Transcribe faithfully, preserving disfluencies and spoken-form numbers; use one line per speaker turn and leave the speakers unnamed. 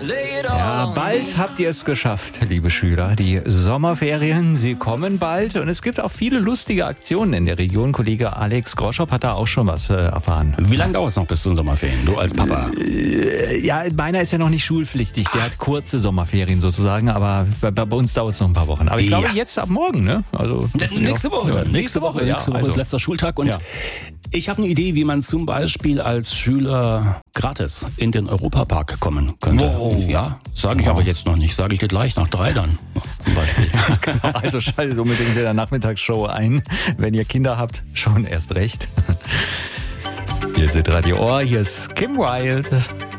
Ja, bald habt ihr es geschafft, liebe Schüler. Die Sommerferien, sie kommen bald und es gibt auch viele lustige Aktionen in der Region. Kollege Alex Groschop hat da auch schon was äh, erfahren.
Wie lange dauert es noch bis zu den Sommerferien, du als Papa?
Äh, ja, meiner ist ja noch nicht schulpflichtig. Der hat kurze Sommerferien sozusagen, aber bei, bei uns dauert es noch ein paar Wochen. Aber ich glaube
Ja.
jetzt ab morgen, ne? Also
Nächste Woche.
Ja,
nächste Woche.
ja,
Nächste Woche
also.
ist letzter Schultag und
Ja.
ich habe eine Idee, wie man zum Beispiel als Schüler gratis in den Europapark kommen könnte.
Wow.
Ja, sage ich aber jetzt noch nicht. Sage ich dir gleich nach drei dann zum Beispiel.
Genau, also schaltet unbedingt in der Nachmittagsshow ein. Wenn ihr Kinder habt, schon erst recht. Hier ist Radio Ohr, hier ist Kim Wilde.